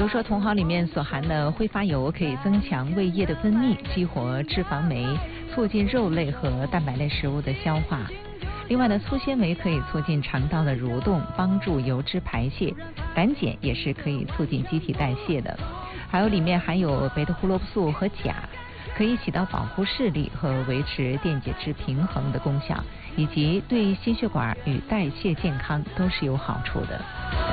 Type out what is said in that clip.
说茼蒿里面所含的挥发油可以增强胃液的分泌，激活脂肪酶，促进肉类和蛋白类食物的消化。另外呢，粗纤维可以促进肠道的蠕动，帮助油脂排泄。胆碱也是可以促进机体代谢的。还有里面含有贝塔胡萝卜素和钾，可以起到保护视力和维持电解质平衡的功效，以及对心血管与代谢健康都是有好处的。